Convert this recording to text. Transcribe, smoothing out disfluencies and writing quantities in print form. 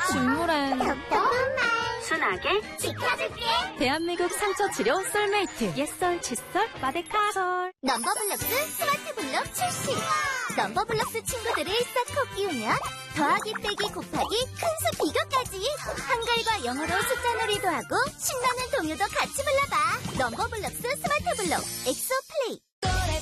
식물엔 순하게 지켜줄게. 대한민국 상처치료 썰메이트 옛썰 칫솔 마데카솔. 넘버블럭스 스마트블럭 출시. 넘버블럭스 친구들을 싹 끼우면 더하기 빼기 곱하기 큰수 비교까지 한글과 영어로 숫자 놀이도 하고 신나는 동요도 같이 불러봐. 넘버블럭스 스마트블럭 엑소